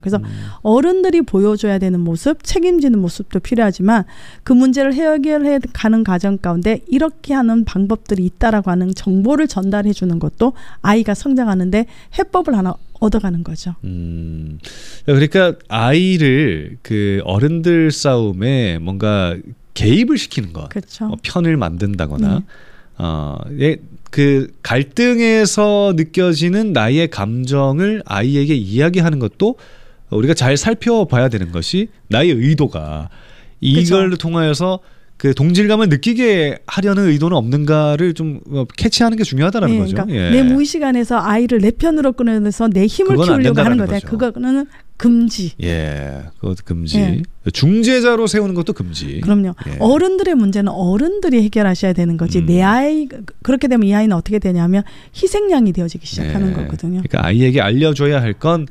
그래서 어른들이 보여줘야 되는 모습, 책임지는 모습도 필요하지만 그 문제를 해결해 가는 과정 가운데 이렇게 하는 방법들이 있다라고 하는 정보를 전달해 주는 것도 아이가 성장하는데 해법을 하나 얻어가는 거죠. 그러니까 아이를 그 어른들 싸움에 뭔가 개입을 시키는 것, 그렇죠. 편을 만든다거나 그 갈등에서 느껴지는 나의 감정을 아이에게 이야기하는 것도 우리가 잘 살펴봐야 되는 것이 나의 의도가 이걸 그렇죠. 통하여서 그 동질감을 느끼게 하려는 의도는 없는가를 좀 캐치하는 게 중요하다는 거죠. 그러니까 내 무의식 안에서 아이를 내 편으로 끌어내서 내 힘을 키우려고 하는 거죠. 그거는 금지. 그것도 금지. 중재자로 세우는 것도 금지. 그럼요. 어른들의 문제는 어른들이 해결하셔야 되는 거지. 내 아이 그렇게 되면 이 아이는 어떻게 되냐면 희생양이 되어지기 시작하는 거거든요. 그러니까 아이에게 알려줘야 할 건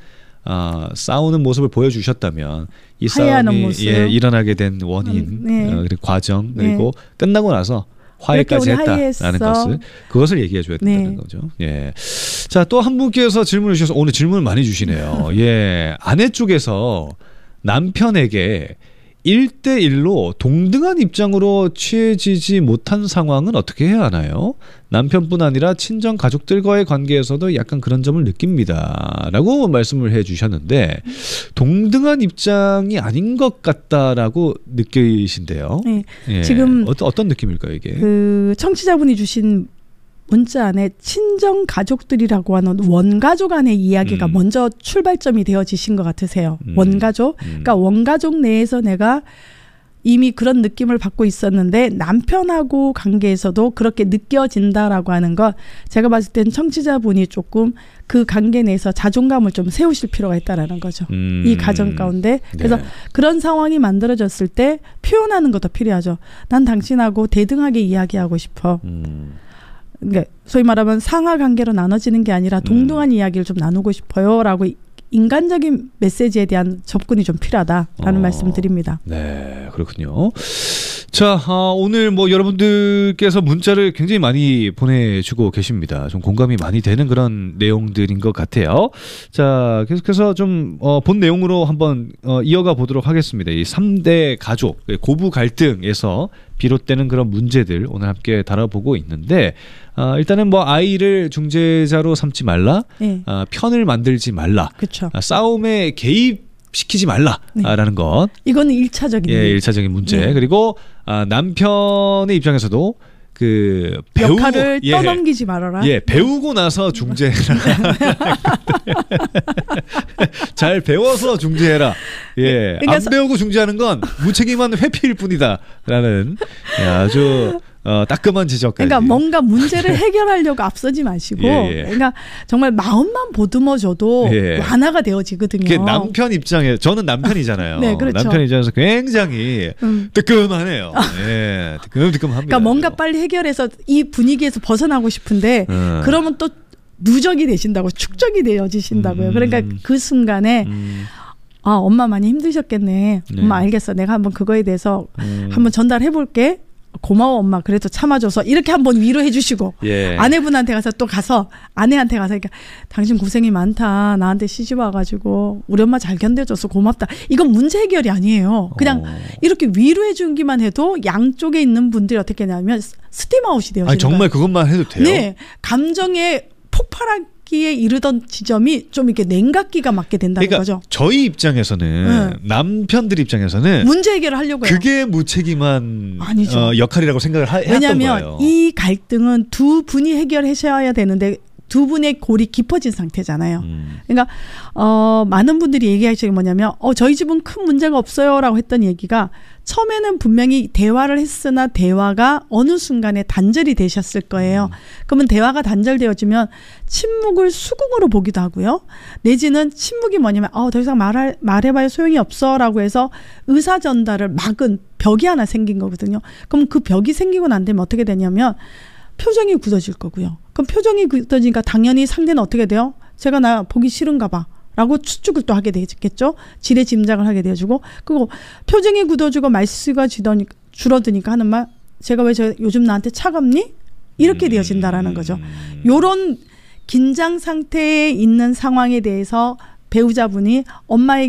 싸우는 모습을 보여주셨다면 이 싸움이 일어나게 된 원인, 그리고 과정, 그리고 끝나고 나서 화해까지 했다라는 그것을 얘기해줘야 된다는 거죠. 자, 또 한 분께서 질문을 주셔서 오늘 질문을 많이 주시네요. 아내 쪽에서 남편에게 1대1로 동등한 입장으로 취해지지 못한 상황은 어떻게 해야 하나요? 남편뿐 아니라 친정 가족들과의 관계에서도 약간 그런 점을 느낍니다. 라고 말씀을 해주셨는데 동등한 입장이 아닌 것 같다라고 느끼신대요. 지금 어떤 느낌일까요 이게? 그 청취자분이 주신 문자 안에 친정 가족들이라고 하는 원가족 안의 이야기가 먼저 출발점이 되어지신 것 같으세요. 원가족. 그러니까 원가족 내에서 내가 이미 그런 느낌을 받고 있었는데 남편하고 관계에서도 그렇게 느껴진다라고 하는 것, 제가 봤을 땐 청취자분이 조금 그 관계 내에서 자존감을 좀 세우실 필요가 있다라는 거죠. 이 가정 가운데. 그래서 그런 상황이 만들어졌을 때 표현하는 것도 필요하죠. 난 당신하고 대등하게 이야기하고 싶어. 그러니까 소위 말하면 상하 관계로 나눠지는 게 아니라 동등한 이야기를 좀 나누고 싶어요라고 인간적인 메시지에 대한 접근이 좀 필요하다라는 말씀드립니다. 네, 그렇군요. 자, 오늘 뭐 여러분들께서 문자를 굉장히 많이 보내주고 계십니다. 좀 공감이 많이 되는 그런 내용들인 것 같아요. 자, 계속해서 좀 본 내용으로 한번 이어가 보도록 하겠습니다. 이 3대 가족, 고부 갈등에서 비롯되는 그런 문제들 오늘 함께 다뤄보고 있는데 일단은 뭐 아이를 중재자로 삼지 말라, 편을 만들지 말라, 그쵸. 싸움에 개입시키지 말라라는 것. 이거는 1차적인 1차적인 문제. 그리고 남편의 입장에서도 그 역할을 떠넘기지 말아라. 배우고 나서 중재해라. 잘 배워서 중재해라. 그러니까 안 배우고 중재하는 건 무책임한 회피일 뿐이다라는 아주 따끔한 지적까지. 그러니까 뭔가 문제를 해결하려고 앞서지 마시고, 그러니까 정말 마음만 보듬어줘도 완화가 되어지거든요. 남편 입장에 저는 남편이잖아요. 네, 그렇죠. 남편 입장에서 굉장히 뜨끔하네요. 뜨끔합니다. 그러니까 뭔가 빨리 해결해서 이 분위기에서 벗어나고 싶은데 그러면 또 누적이 되신다고, 축적이 되어지신다고요. 그러니까 그 순간에 엄마 많이 힘드셨겠네. 엄마 알겠어. 내가 한번 그거에 대해서 한번 전달해볼게. 고마워 엄마 그래도 참아줘서 이렇게 한번 위로해 주시고 아내분한테 가서 또 가서 아내한테 가서 그러니까 당신 고생이 많다. 나한테 시집 와가지고 우리 엄마 잘 견뎌줘서 고맙다. 이건 문제 해결이 아니에요. 그냥 이렇게 위로해 주기만 해도 양쪽에 있는 분들이 어떻게 하냐면 스팀아웃이 되어지는 거예요. 정말 그것만 해도 돼요? 네. 감정의 폭발하기에 이르던 지점이 좀 이렇게 냉각기가 맞게 된다는 거죠. 저희 입장에서는 남편들 입장에서는 문제 해결을 하려고요. 그게 무책임한 역할이라고 생각을 했던 거예요. 왜냐하면 이 갈등은 두 분이 해결하셔야 되는데 두 분의 골이 깊어진 상태잖아요. 그러니까 많은 분들이 얘기하시는 게 뭐냐면 저희 집은 큰 문제가 없어요라고 했던 얘기가 처음에는 분명히 대화를 했으나 대화가 어느 순간에 단절이 되셨을 거예요. 그러면 대화가 단절되어지면 침묵을 수긍으로 보기도 하고요. 내지는 침묵이 뭐냐면 더 이상 말해봐야 소용이 없어라고 해서 의사 전달을 막은 벽이 하나 생긴 거거든요. 그럼 그 벽이 생기고 난 다음에 어떻게 되냐면 표정이 굳어질 거고요. 그럼 표정이 굳어지니까 당연히 상대는 어떻게 돼요? 제가 나 보기 싫은가 봐. 라고 추측을 또 하게 되겠죠. 지레짐작을 하게 되어주고 그리고 표정이 굳어지고 말수가 줄어드니까 하는 말 제가 왜 요즘 나한테 차갑니? 이렇게 되어진다라는 거죠. 요런 긴장 상태에 있는 상황에 대해서 배우자분이 엄마에게